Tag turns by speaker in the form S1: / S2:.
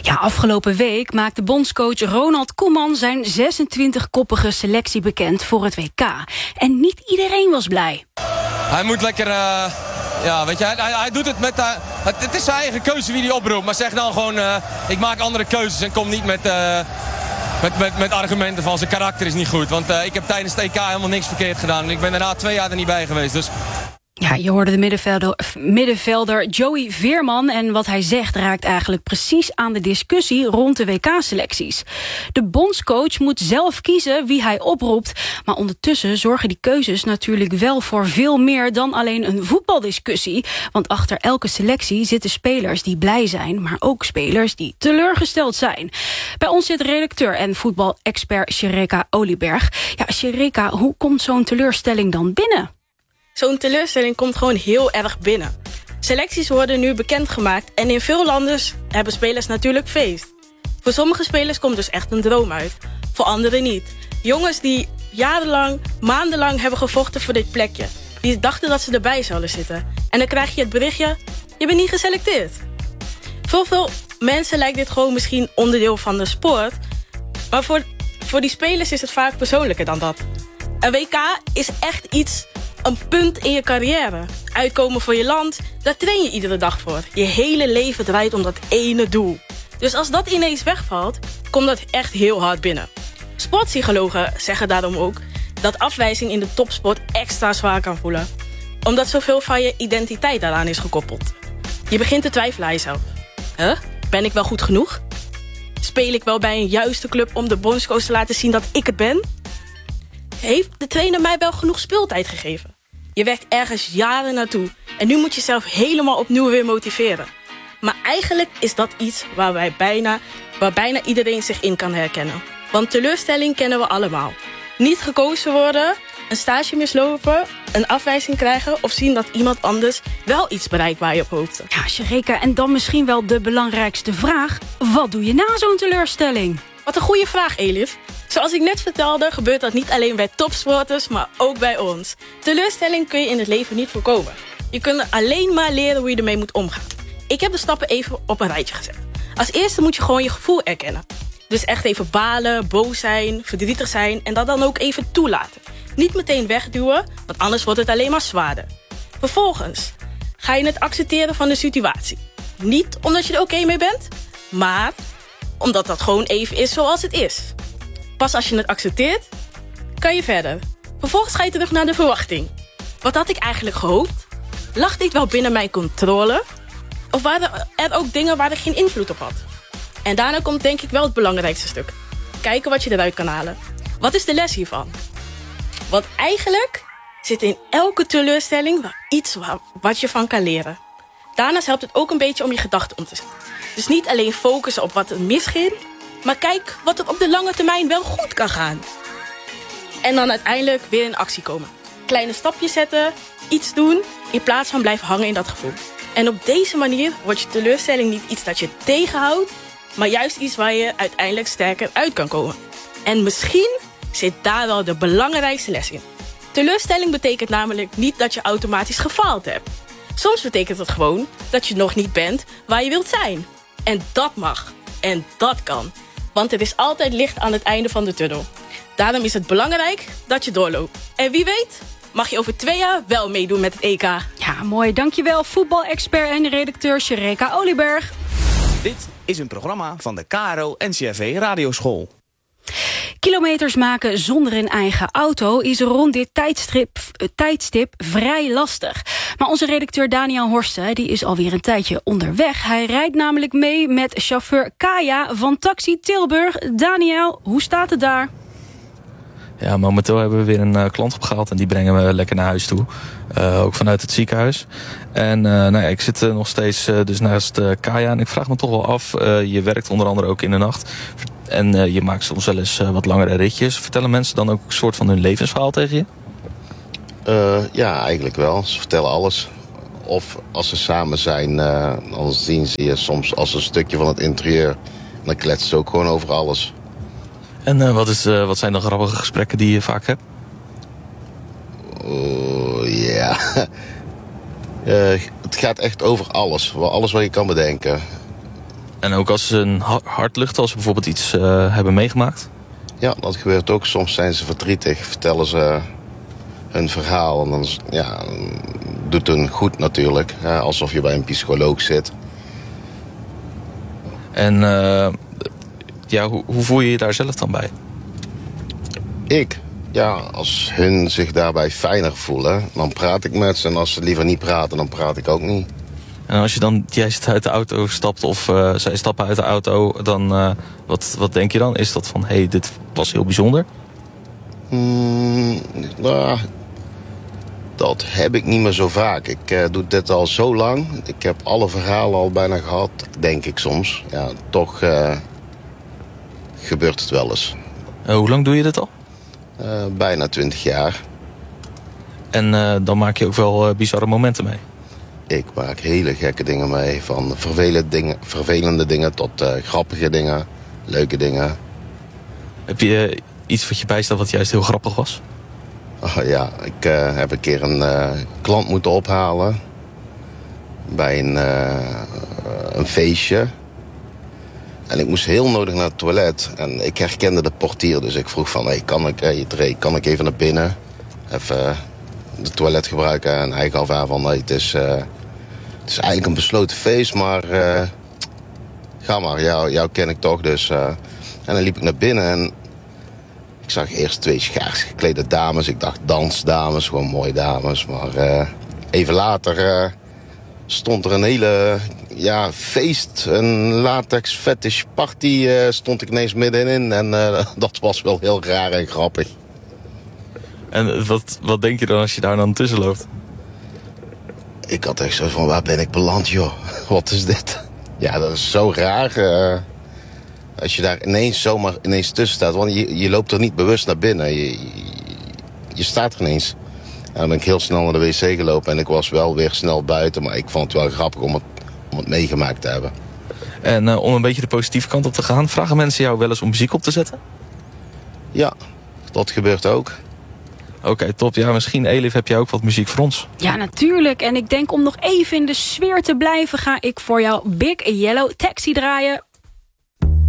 S1: Ja, afgelopen week maakte bondscoach Ronald Koeman zijn 26-koppige selectie bekend voor het WK. En niet iedereen was blij.
S2: Hij moet lekker... weet je, hij doet het met... het is zijn eigen keuze wie hij oproept. Maar zeg dan gewoon, ik maak andere keuzes en kom niet met argumenten van zijn karakter is niet goed. Want ik heb tijdens het EK helemaal niks verkeerd gedaan. Ik ben daarna 2 jaar er niet bij geweest, dus...
S1: Ja, je hoorde de middenvelder Joey Veerman en wat hij zegt raakt eigenlijk precies aan de discussie rond de WK-selecties. De bondscoach moet zelf kiezen wie hij oproept, maar ondertussen zorgen die keuzes natuurlijk wel voor veel meer dan alleen een voetbaldiscussie. Want achter elke selectie zitten spelers die blij zijn, maar ook spelers die teleurgesteld zijn. Bij ons zit redacteur en voetbalexpert Shereka Olieberg. Ja, Shereka, hoe komt zo'n teleurstelling dan binnen?
S3: Zo'n teleurstelling komt gewoon heel erg binnen. Selecties worden nu bekendgemaakt en in veel landen hebben spelers natuurlijk feest. Voor sommige spelers komt dus echt een droom uit. Voor anderen niet. Jongens die jarenlang, maandenlang hebben gevochten voor dit plekje. Die dachten dat ze erbij zouden zitten. En dan krijg je het berichtje, je bent niet geselecteerd. Voor veel mensen lijkt dit gewoon misschien onderdeel van de sport. Maar voor die spelers is het vaak persoonlijker dan dat. Een WK is echt iets... een punt in je carrière. Uitkomen voor je land, daar train je iedere dag voor. Je hele leven draait om dat ene doel. Dus als dat ineens wegvalt, komt dat echt heel hard binnen. Sportpsychologen zeggen daarom ook dat afwijzing in de topsport extra zwaar kan voelen. Omdat zoveel van je identiteit daaraan is gekoppeld. Je begint te twijfelen aan jezelf. Ben ik wel goed genoeg? Speel ik wel bij een juiste club om de bondscoach te laten zien dat ik het ben? Heeft de trainer mij wel genoeg speeltijd gegeven? Je werkt ergens jaren naartoe en nu moet je jezelf helemaal opnieuw weer motiveren. Maar eigenlijk is dat iets waar bijna iedereen zich in kan herkennen. Want teleurstelling kennen we allemaal. Niet gekozen worden, een stage mislopen, een afwijzing krijgen... of zien dat iemand anders wel iets bereikt waar je op hoopte.
S1: Ja, Shereka, en dan misschien wel de belangrijkste vraag. Wat doe je na zo'n teleurstelling?
S3: Wat een goede vraag, Elif. Zoals ik net vertelde, gebeurt dat niet alleen bij topsporters, maar ook bij ons. Teleurstelling kun je in het leven niet voorkomen. Je kunt alleen maar leren hoe je ermee moet omgaan. Ik heb de stappen even op een rijtje gezet. Als eerste moet je gewoon je gevoel erkennen. Dus echt even balen, boos zijn, verdrietig zijn en dat dan ook even toelaten. Niet meteen wegduwen, want anders wordt het alleen maar zwaarder. Vervolgens ga je het accepteren van de situatie. Niet omdat je er oké mee bent, maar omdat dat gewoon even is zoals het is. Pas als je het accepteert, kan je verder. Vervolgens ga je terug naar de verwachting. Wat had ik eigenlijk gehoopt? Lag dit wel binnen mijn controle? Of waren er ook dingen waar ik geen invloed op had? En daarna komt denk ik wel het belangrijkste stuk. Kijken wat je eruit kan halen. Wat is de les hiervan? Want eigenlijk zit in elke teleurstelling wel iets wat je van kan leren. Daarnaast helpt het ook een beetje om je gedachten om te zetten. Dus niet alleen focussen op wat er misging, maar kijk wat er op de lange termijn wel goed kan gaan. En dan uiteindelijk weer in actie komen. Kleine stapjes zetten, iets doen, in plaats van blijven hangen in dat gevoel. En op deze manier wordt je teleurstelling niet iets dat je tegenhoudt, maar juist iets waar je uiteindelijk sterker uit kan komen. En misschien zit daar wel de belangrijkste les in. Teleurstelling betekent namelijk niet dat je automatisch gefaald hebt. Soms betekent het gewoon dat je nog niet bent waar je wilt zijn. En dat mag. En dat kan. Want er is altijd licht aan het einde van de tunnel. Daarom is het belangrijk dat je doorloopt. En wie weet, mag je over 2 jaar wel meedoen met het EK.
S1: Ja, mooi. Dankjewel, voetbalexpert en redacteur Shereka Olieberg.
S4: Dit is een programma van de KRO-NCRV Radioschool.
S1: Kilometers maken zonder een eigen auto is rond dit tijdstip vrij lastig. Maar onze redacteur Daniel Horsten die is alweer een tijdje onderweg. Hij rijdt namelijk mee met chauffeur Kaya van Taxi Tilburg. Daniel, hoe staat het daar?
S5: Ja, momenteel hebben we weer een klant opgehaald en die brengen we lekker naar huis toe. Ook vanuit het ziekenhuis. En ik zit nog steeds dus naast Kaya en ik vraag me toch wel af. Je werkt onder andere ook in de nacht. En je maakt soms wel eens wat langere ritjes. Vertellen mensen dan ook een soort van hun levensverhaal tegen je?
S6: Ja, eigenlijk wel. Ze vertellen alles. Of als ze samen zijn, dan zien ze je soms als een stukje van het interieur. En dan kletsen ze ook gewoon over alles.
S5: En wat zijn de grappige gesprekken die je vaak hebt?
S6: Ja. Het gaat echt over alles. Alles wat je kan bedenken.
S5: En ook als ze een hart luchten, als ze bijvoorbeeld iets hebben meegemaakt?
S6: Ja, dat gebeurt ook. Soms zijn ze verdrietig, vertellen ze hun verhaal. En dan doet het goed natuurlijk, alsof je bij een psycholoog zit.
S5: En hoe voel je je daar zelf dan bij?
S6: Als hun zich daarbij fijner voelen, dan praat ik met ze. En als ze liever niet praten, dan praat ik ook niet.
S5: En als jij uit de auto stapt of zij stappen uit de auto, dan wat denk je dan? Is dat van, dit was heel bijzonder?
S6: Dat heb ik niet meer zo vaak. Ik doe dit al zo lang. Ik heb alle verhalen al bijna gehad, denk ik soms. Ja, toch gebeurt het wel eens.
S5: Hoe lang doe je dit al?
S6: Bijna 20 jaar.
S5: En dan maak je ook wel bizarre momenten mee?
S6: Ik maak hele gekke dingen mee. Van vervelende dingen tot grappige dingen, leuke dingen.
S5: Heb je iets wat je bijstaat wat juist heel grappig was?
S6: Ja, ik heb een keer een klant moeten ophalen. Bij een feestje. En ik moest heel nodig naar het toilet. En ik herkende de portier, dus ik vroeg van... kan ik even naar binnen? Even de toilet gebruiken. En hij gaf aan van... het is eigenlijk een besloten feest, maar... ga maar, jou ken ik toch. Dus, en dan liep ik naar binnen en... ik zag eerst 2 schaars geklede dames. Ik dacht dansdames, gewoon mooie dames. Maar even later... stond er een hele feest, een latex fetish party stond ik ineens middenin. En dat was wel heel raar en grappig.
S5: En wat denk je dan als je daar dan tussen loopt?
S6: Ik had echt zo van, waar ben ik beland, joh? Wat is dit? Ja, dat is zo raar. Als je daar ineens tussen staat. Want je loopt er niet bewust naar binnen. Je staat er ineens. En dan ben ik heel snel naar de wc gelopen en ik was wel weer snel buiten. Maar ik vond het wel grappig om het meegemaakt te hebben.
S5: En om een beetje de positieve kant op te gaan, vragen mensen jou wel eens om muziek op te zetten?
S6: Ja, dat gebeurt ook.
S5: Oké, top. Ja, misschien, Elif, heb jij ook wat muziek voor ons?
S1: Ja, natuurlijk. En ik denk om nog even in de sfeer te blijven... ga ik voor jou Big Yellow Taxi draaien.